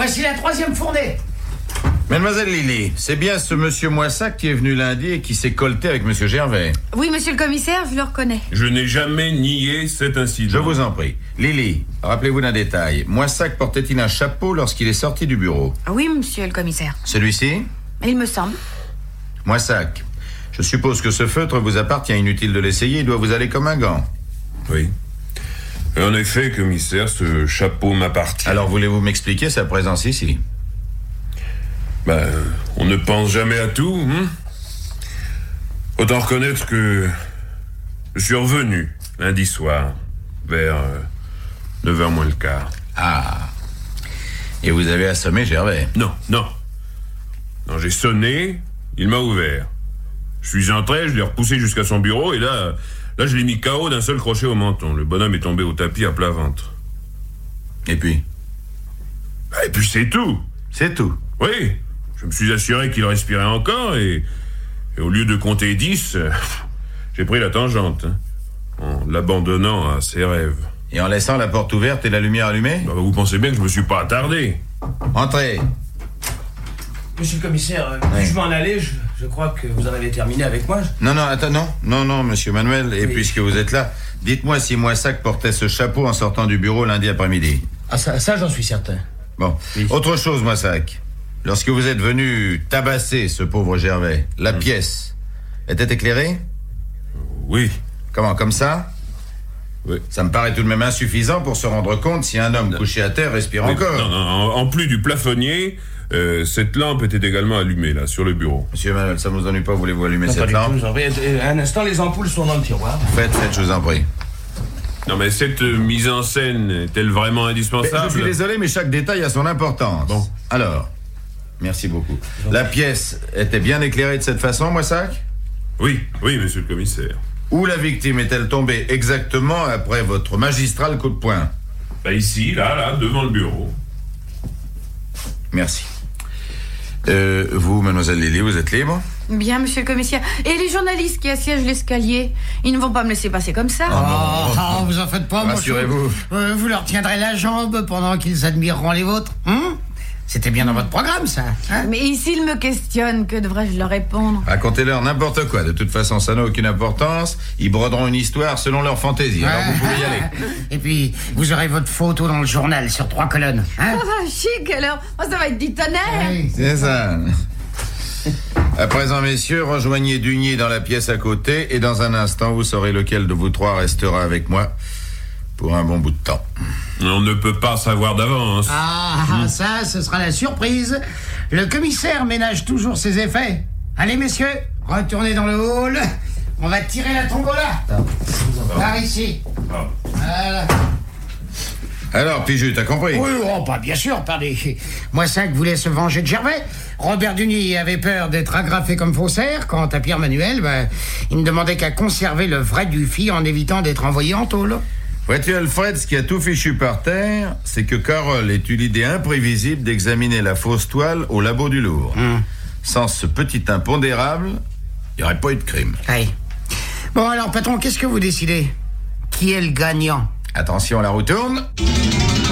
Voici la 3e fournée. Mademoiselle Lily, c'est bien ce monsieur Moissac qui est venu lundi et qui s'est colleté avec monsieur Gervais. Oui, monsieur le commissaire, je le reconnais. Je n'ai jamais nié cet incident. Je vous en prie. Lily, rappelez-vous d'un détail. Moissac portait-il un chapeau lorsqu'il est sorti du bureau? Oui, monsieur le commissaire. Celui-ci? Il me semble. Moissac, je suppose que ce feutre vous appartient. Inutile de l'essayer, il doit vous aller comme un gant. Oui. En effet, commissaire, ce chapeau m'appartient. Alors voulez-vous m'expliquer sa présence ici? On ne pense jamais à tout, hein? Autant reconnaître que je suis revenu lundi soir, vers 9h moins le quart. Ah. Et vous avez assommé Gervais? Non, j'ai sonné, il m'a ouvert. Je suis entré, je l'ai repoussé jusqu'à son bureau, et là, je l'ai mis KO d'un seul crochet au menton. Le bonhomme est tombé au tapis à plat ventre. Et puis? Et puis c'est tout. C'est tout? Oui, je me suis assuré qu'il respirait encore, et au lieu de compter 10, j'ai pris la tangente, hein, en l'abandonnant à ses rêves. Et en laissant la porte ouverte et la lumière allumée? Vous pensez bien que je me suis pas attardé. Entrez. Monsieur le commissaire, puis-je m'en aller? Je crois que vous en avez terminé avec moi. Non, attends, non, monsieur Manuel. Et puisque vous êtes là, dites-moi si Moissac portait ce chapeau en sortant du bureau lundi après-midi. Ah, ça j'en suis certain. Bon. Oui. Autre chose, Moissac. Lorsque vous êtes venu tabasser ce pauvre Gervais, la pièce était éclairée? Oui. Comment, comme ça? Oui. Ça me paraît tout de même insuffisant pour se rendre compte si un homme couché à terre respire encore. Non, en plus du plafonnier, cette lampe était également allumée, là, sur le bureau. Monsieur Manuel, ça ne vous ennuie pas, voulez-vous allumer cette lampe? Un instant, les ampoules sont dans le tiroir. Faites, je vous en prie. Non, mais cette mise en scène est-elle vraiment indispensable? Je suis désolé, mais chaque détail a son importance. Bon. Alors, merci beaucoup. La pièce était bien éclairée de cette façon, Moissac? Oui, monsieur le commissaire. Où la victime est-elle tombée exactement après votre magistral coup de poing? Ici, là, devant le bureau. Merci. Vous, mademoiselle Lily, vous êtes libre? Bien, monsieur le commissaire. Et les journalistes qui assiègent l'escalier, ils ne vont pas me laisser passer comme ça. Vous en faites pas, rassurez-vous. Vous leur tiendrez la jambe pendant qu'ils admireront les vôtres. C'était bien dans votre programme, ça. Hein? Mais s'ils me questionnent, que devrais-je leur répondre? Racontez-leur n'importe quoi. De toute façon, ça n'a aucune importance. Ils broderont une histoire selon leur fantaisie. Alors vous pouvez y aller. Et puis, vous aurez votre photo dans le journal sur 3 colonnes. Hein? Chic, alors. Ça va être du tonnerre. Oui. C'est ça. À présent, messieurs, rejoignez Dugnier dans la pièce à côté et dans un instant, vous saurez lequel de vous trois restera avec moi pour un bon bout de temps. On ne peut pas savoir d'avance. Ça, ce sera la surprise. Le commissaire ménage toujours ses effets. Allez, messieurs, retournez dans le hall. On va tirer la tombola. Par ici. Voilà. Alors, Pigeut, t'as compris? Oui, bien sûr, parlez. Moissac voulait se venger de Gervais. Robert Dugnier avait peur d'être agrafé comme faussaire. Quant à Pierre Manuel, il ne demandait qu'à conserver le vrai Dufy en évitant d'être envoyé en tôle. Vois-tu, Alfred, ce qui a tout fichu par terre, c'est que Carole ait eu l'idée imprévisible d'examiner la fausse toile au labo du Louvre. Sans ce petit impondérable, il n'y aurait pas eu de crime. Oui. Bon, alors, patron, qu'est-ce que vous décidez? Qui est le gagnant? Attention, la roue tourne.